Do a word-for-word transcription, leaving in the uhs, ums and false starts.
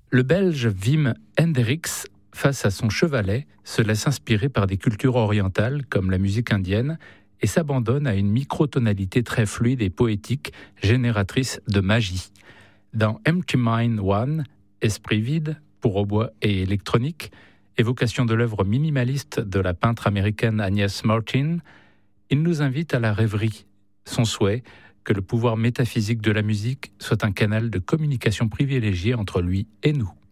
Le Belge Wim Hendrix, face à son chevalet, se laisse inspirer par des cultures orientales comme la musique indienne et s'abandonne à une microtonalité très fluide et poétique, génératrice de magie. Dans Empty Mind One, Esprit vide, pour hautbois et électronique, évocation de l'œuvre minimaliste de la peintre américaine Agnes Martin, il nous invite à la rêverie. Son souhait, que le pouvoir métaphysique de la musique soit un canal de communication privilégié entre lui et nous.